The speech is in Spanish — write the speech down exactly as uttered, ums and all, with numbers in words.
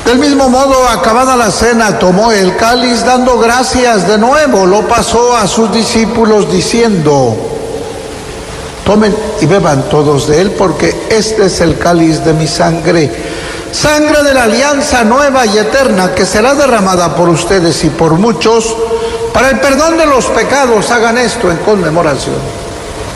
Del mismo modo, acabada la cena, tomó el cáliz, dando gracias de nuevo, lo pasó a sus discípulos diciendo: tomen y beban todos de él, porque este es el cáliz de mi sangre, sangre de la alianza nueva y eterna, que será derramada por ustedes y por muchos para el perdón de los pecados. Hagan esto en conmemoración.